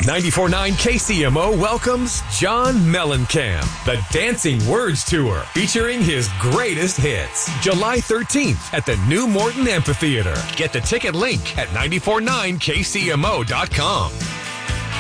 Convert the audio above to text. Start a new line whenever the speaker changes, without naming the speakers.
94.9 KCMO welcomes John Mellencamp, the Dancing Words Tour, featuring his greatest hits. July 13th at the New Morton Amphitheater. Get the ticket link at 949kcmo.com.